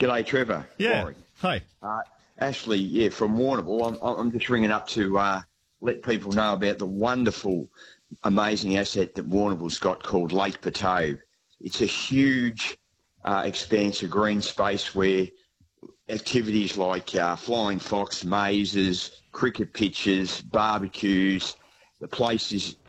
G'day, Trevor. Yeah. Warwick. Hi. Ashley, yeah, from Warrnambool. I'm just ringing up to let people know about the wonderful, amazing asset that Warrnambool's got called Lake Patobe. It's a huge expanse of green space where activities like flying fox, mazes, cricket pitches, barbecues, the place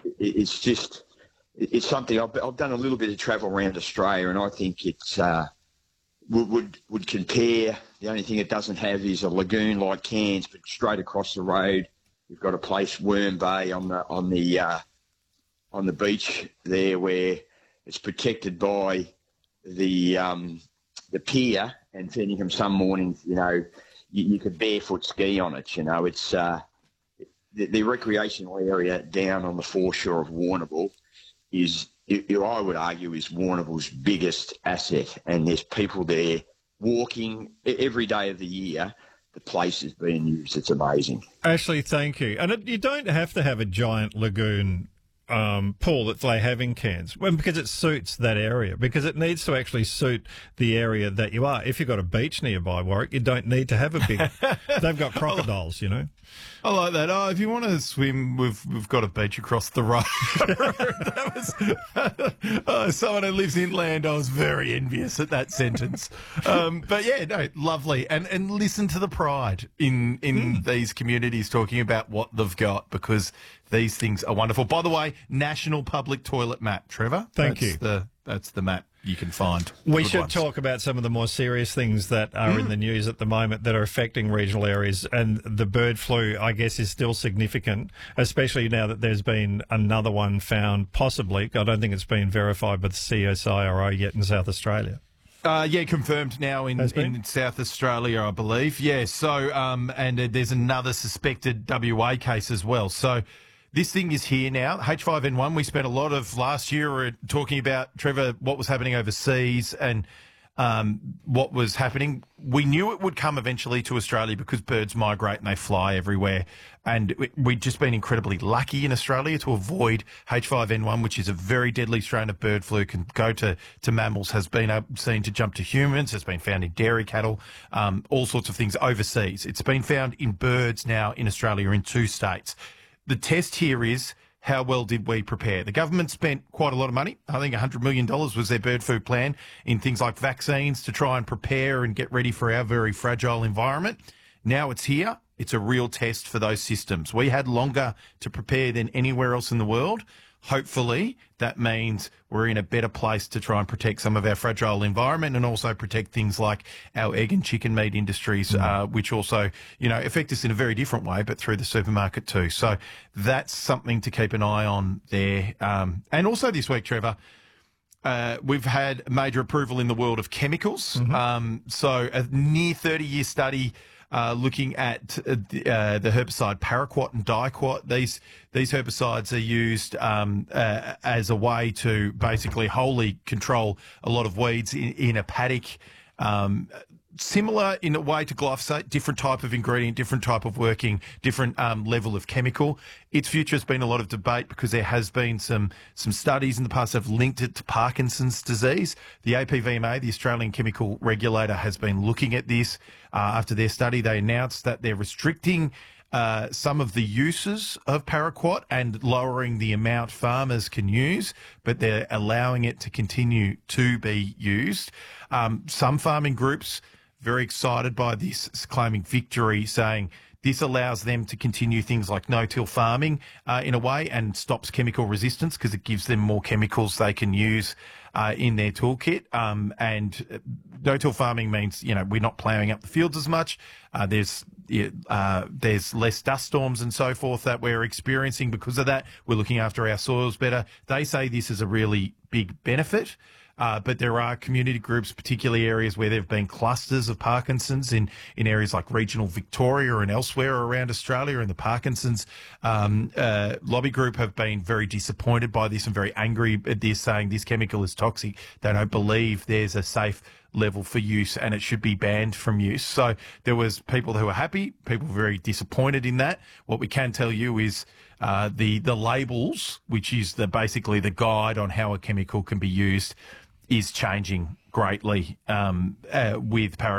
it's something. I've done a little bit of travel around Australia, and I think it's would compare. The only thing it doesn't have is a lagoon like Cairns, but straight across the road, you've got a place, Worm Bay, on the beach there, where it's protected by the pier, and Fenningham some mornings, you could barefoot ski on it. It's the recreational area down on the foreshore of Warrnambool is, I would argue, is Warrnambool's biggest asset, and there's people there walking every day of the year. The place is being used. It's amazing. Ashley, thank you. And you don't have to have a giant lagoon pool that they have in Cairns, because it suits that area, because it needs to actually suit the area that you are. If you've got a beach nearby, Warwick, you don't need to have a big... They've got crocodiles, I like that. Oh, if you want to swim, we've got a beach across the road. Someone who lives inland, I was very envious at that sentence. But yeah, no, lovely. And listen to the pride in these communities talking about what they've got, because these things are wonderful. By the way, National Public Toilet Map, Trevor. Thank you. That's the map you can find. We Good should ones. talk about some of the more serious things that are in the news at the moment that are affecting regional areas. And the bird flu, I guess, is still significant, especially now that there's been another one found, possibly. I don't think it's been verified by the CSIRO yet in South Australia. Confirmed now in South Australia, I believe. Yeah, so, and there's another suspected WA case as well. So this thing is here now, H5N1. We spent a lot of last year talking about, Trevor, what was happening overseas and what was happening. We knew it would come eventually to Australia because birds migrate and they fly everywhere. And we'd just been incredibly lucky in Australia to avoid H5N1, which is a very deadly strain of bird flu, can go to mammals, has been seen to jump to humans, has been found in dairy cattle, all sorts of things overseas. It's been found in birds now in Australia in 2 states. The test here is, how well did we prepare? The government spent quite a lot of money. I think $100 million was their bird flu plan in things like vaccines to try and prepare and get ready for our very fragile environment. Now it's here. It's a real test for those systems. We had longer to prepare than anywhere else in the world. Hopefully, that means we're in a better place to try and protect some of our fragile environment and also protect things like our egg and chicken meat industries, which also, affect us in a very different way, but through the supermarket too. So that's something to keep an eye on there. And also this week, Trevor, we've had major approval in the world of chemicals. So a near 30-year study looking at the herbicide paraquat and diquat. These herbicides are used as a way to basically wholly control a lot of weeds in a paddock. Similar in a way to glyphosate, different type of ingredient, different type of working, different level of chemical. Its future has been a lot of debate because there has been some studies in the past that have linked it to Parkinson's disease. The APVMA, the Australian Chemical Regulator, has been looking at this. After their study, they announced that they're restricting some of the uses of paraquat and lowering the amount farmers can use, but they're allowing it to continue to be used. Some farming groups very excited by this, claiming victory, saying this allows them to continue things like no-till farming in a way and stops chemical resistance because it gives them more chemicals they can use in their toolkit. And no-till farming means, we're not ploughing up the fields as much. There's less dust storms and so forth that we're experiencing because of that. We're looking after our soils better. They say this is a really big benefit. But there are community groups, particularly areas where there have been clusters of Parkinson's in areas like regional Victoria and elsewhere around Australia. And the Parkinson's lobby group have been very disappointed by this and very angry at this, saying this chemical is toxic. They don't believe there's a safe level for use and it should be banned from use. So there was people who were happy, people very disappointed in that. What we can tell you is the labels, which is basically the guide on how a chemical can be used, is changing greatly with paraquat